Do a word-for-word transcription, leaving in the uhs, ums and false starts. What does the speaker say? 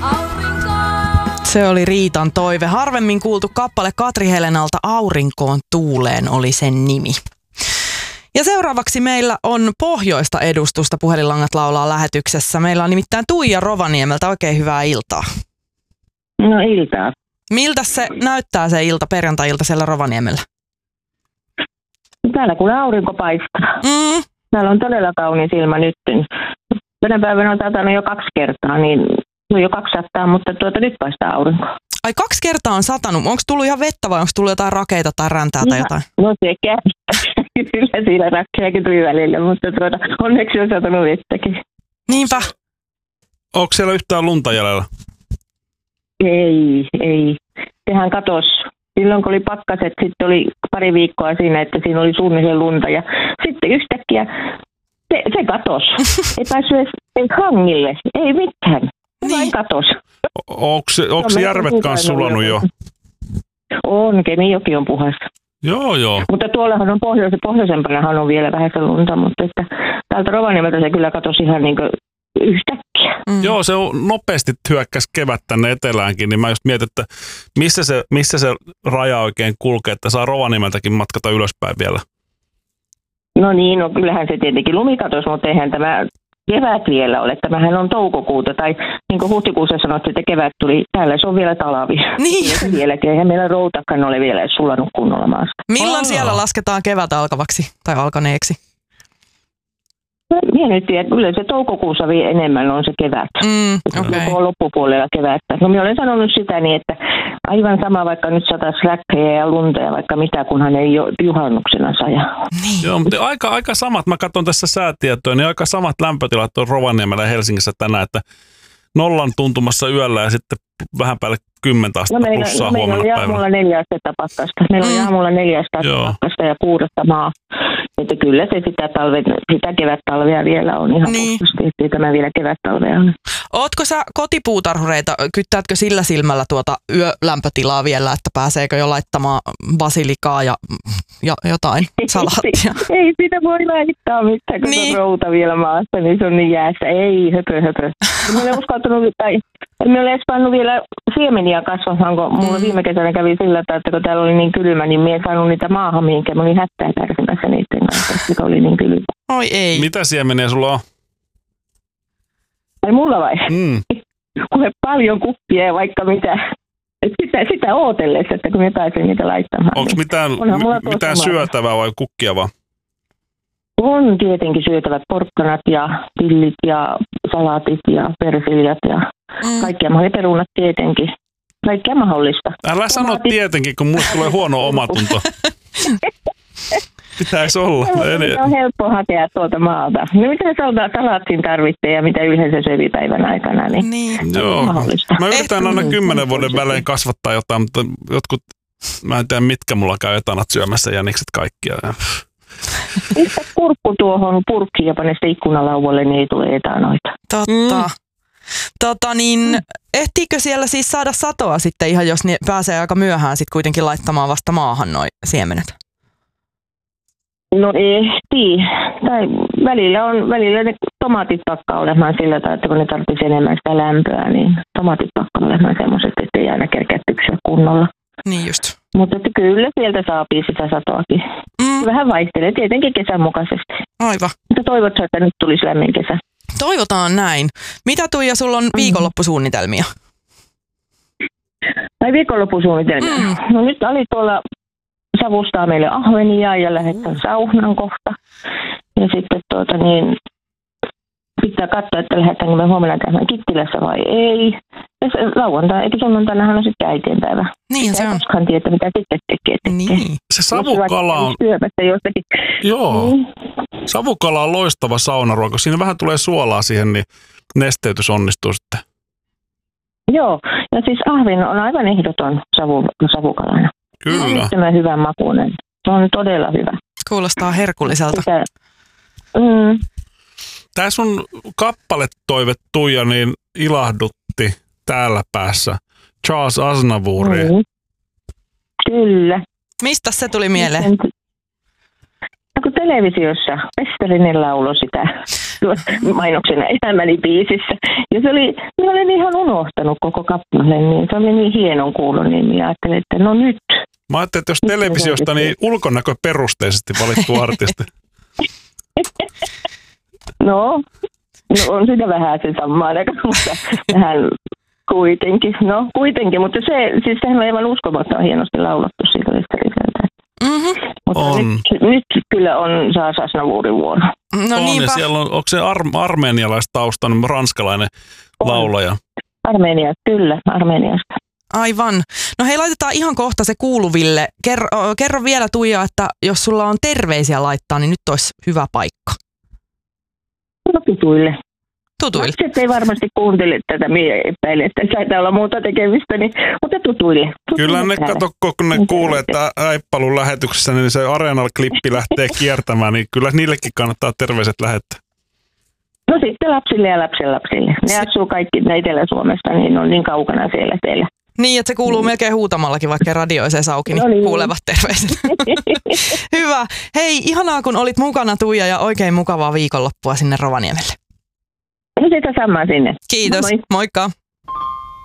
Se oli Riitan toive. Harvemmin kuultu kappale Katri Helenalta Aurinkoon tuuleen oli sen nimi. Ja seuraavaksi meillä on pohjoista edustusta Puhelinlangat laulaa lähetyksessä. Meillä on nimittäin Tuija Rovaniemeltä. Oikein hyvää iltaa. No iltaa. Miltä se näyttää se ilta, perjantai-ilta siellä Rovaniemellä? Täällä kun aurinko paistaa. Mm. Täällä on todella kaunis ilma nyt. Tänä päivänä on satanut jo kaksi kertaa, niin no jo kaksi sattaa, mutta tuota nyt paistaa aurinko. Ai kaksi kertaa on satanut. Onko tullut ihan vettä vai onko tullut jotain rakeita tai räntää tai jotain? No se käy. Kyllä siinä rakkeakin tuli välillä, mutta tuota, onneksi on satanut vettäkin. Niinpä. Onko siellä yhtään lunta jäljellä? Ei, ei. Sehän katosi. Silloin kun oli pakkaset, sitten oli pari viikkoa siinä, että siinä oli suunnilleen lunta ja sitten yhtäkkiä se, se katosi. Ei päässyt edes hangille, ei mitään. Se niin. vain katosi. Onko se järvet kanssa sulanut jo? On, Kemijoki on puhas. Joo, joo. Mutta tuollahan on pohjois- pohjoisempanahan on vielä vähän lunta, mutta että täältä Rovaniemeltä se kyllä katosi ihan niin kuin yhtäkkiä. Mm. Joo, se on nopeasti hyökkäsi kevät tänne eteläänkin, niin mä just mietin, että missä se, missä se raja oikein kulkee, että saa Rovaniemeltäkin matkata ylöspäin vielä. No niin, no kyllähän se tietenkin lumikatos, mutta eihän tämä kevät vielä ole. Tämähän on toukokuuta, tai niin kuin huhtikuussa sanottiin, että kevät tuli, täällä se on vielä talvi. Niin. Vieläkin, eihän meillä routakaan ole vielä sulanut kunnolla maasta. Milloin Aa. siellä lasketaan kevät alkavaksi tai alkaneeksi? Minä nyt tiedän, kyllä se toukokuussa vielä enemmän on se kevät. Mm, okay. Koko loppupuolella kevättä. No minä olen sanonut sitä niin, että aivan sama vaikka nyt sataisi räkkejä ja lunta ja vaikka mitä, kunhan ei jo juhannuksena saja. Niin. Joo, mutta aika, aika samat, mä katson tässä säätietoja, niin aika samat lämpötilat on Rovaniemellä ja Helsingissä tänään, että nollan tuntumassa yöllä ja sitten vähän päälle kymmentä astetta no plussaa no huomenna meillä päivällä. oli aamulla neljä astetta pakkasta. Meillä oli Mm. aamulla neljä astetta pakkasta ja kuudesta maa. Että kyllä se sitä, talve, sitä kevättalvea vielä on ihan Niin. puhtaasti, ettei tämä vielä kevättalvea on. Ootko sä kotipuutarhureita, kyttäätkö sillä silmällä tuota yölämpötilaa vielä, että pääseekö jo laittamaan basilikaa ja, ja jotain salaattia? Ei, ei sitä voi laittaa mitään, kun Niin. on routa vielä maassa, niin se on niin jäässä. Ei, höpö, höpö. En ole uskaltanut, tai en ole edes pannut vielä siemeniä kasvamaan, kun mulla Mm. viime kesänä kävi sillä, että kun täällä oli niin kylmä, niin minä en saanut niitä maahan, mihinkä mä olin hättää kärsin kanssa niiden kanssa, kun oli niin kylmä. Oi ei. Mitä siemeniä sulla on? Ai mulla vai? Mm. Kuule paljon kuppia ja vaikka mitä. Et sitä, sitä ootellessa, että kun me pääsen niitä laittamaan. Onko niin mitään, onhan mulla tuossa mitään maata. syötävää vai kukkia vaan? On tietenkin syötävät porkkanat ja pillit ja salaatit ja persiljat ja Mm. kaikkea mahdollista, perunat tietenkin. Kaikkea mahdollista. Älä sano Tomaatit. tietenkin, kun mulle tulee huono omatunto. Pitäisi olla. Se on helppo hakea tuolta maalta. No mitä salaattiin tarvitsee ja mitä yleensä söi päivän aikana, niin, Niin. Joo. mahdollista. Mä yritän aina Mm. kymmenen vuoden välein kasvattaa jotain, mutta jotkut, mä en tiedä mitkä mulla käy etanat syömässä jänikset kaikkia. Pistä kurkku tuohon purkkiin ja pane sitä ikkunalauvalle, niin ei tule etanoita. Totta. Mm. Tota niin, ehtiikö siellä siis saada satoa sitten ihan, jos ne pääsee aika myöhään sitten kuitenkin laittamaan vasta maahan noi siemenet? No ehtii. Tai välillä, on, välillä ne tomaatit pakkaa olemaan sillä tavalla, että kun ne tarvitsisi enemmän sitä lämpöä, niin tomaatit pakkaa olemaan semmoiset, ettei aina kerkeä tyksyä kunnolla. Niin just. Mutta että kyllä sieltä saapii sitä satoakin. Mm, Vähän vaihtelee, tietenkin kesän mukaisesti. aivan. Mutta toivotko, että nyt tulisi lämmin kesä? Toivotaan näin. Mitä Tuija, sulla on viikonloppusuunnitelmia? Tai viikonloppusuunnitelmia. Mm. No nyt Ali tuolla savustaa meille ahvenia ja lähdetään saunan kohta. Ja sitten tuota niin, pitää katsoa, että lähdetäänkö me huomenna käymään Kittilässä vai ei. Ja se lauantai, eikä sunnuntainahan on sitten äitienpäivä. Niin se on. Koskaan tiedä, mitä sitten tekee. tekee. Niin. Se savukala on, Syömässä jostakin. joo, Mm. savukala on loistava saunaruoka. Siinä vähän tulee suolaa siihen, niin nesteytys onnistuu sitten. Joo, ja siis ahven on aivan ehdoton savu, savukalana. Kyllä. Tämä hyvän makuinen. Se on todella hyvä. Kuulostaa herkulliselta. Sitä, mm, Tämä sun kappaletoive, Tuija, niin ilahdutti täällä päässä Charles Aznavouri. mm, kyllä. Mistä se tuli mieleen? kuin televisiossa Pestarinen lauloi sitä mainoksena Elämäni biisissä. Ja se oli, minä olen ihan unohtanut koko kappaleen, niin se oli niin hienon kuulun, niin minä ajattelin, että no nyt. Mä ajattelin, että jos televisiosta, niin ulkonäköperusteisesti valittu artisti. No, no on sitä vähän se samaan aikaan, mutta vähän kuitenkin. No kuitenkin, mutta se, siis sehän on aivan uskomaton hienosti laulattu siitä Vestariseltä. Mm-hmm. Mutta on. Nyt, nyt kyllä on saa Sasnavuurin vuoro. No on, niinpä. ja siellä on, onko se ar- armeenialaistaustainen, ranskalainen On. laulaja? Armenia, kyllä, Armeniasta. Aivan. No hei, laitetaan ihan kohta se kuuluville. Kerro, kerro vielä Tuija, että jos sulla on terveisiä laittaa, niin nyt olisi hyvä paikka. No tutuille. Tutuille. Lapset ei varmasti kuuntele tätä, minä epäilen, että taitaa olla muuta tekemistä, niin, mutta tutuille. tutuille Kyllä ne täällä. kato, kun ne kuulee, että Äippalun lähetyksessä niin se Areenal-klippi lähtee kiertämään, niin kyllä niillekin kannattaa terveiset lähettää. No sitten lapsille ja lapsenlapsille. Ne asuu kaikki Etelä-Suomesta, niin on niin kaukana siellä teillä. Niin, että se kuuluu melkein huutamallakin, vaikka radio ei se auki, niin, No niin. kuulevat terveiset. Hyvä. Hei, ihanaa kun olit mukana Tuija ja oikein mukavaa viikonloppua sinne Rovaniemelle. No sitä samaa sinne. Kiitos, Moi. moikka.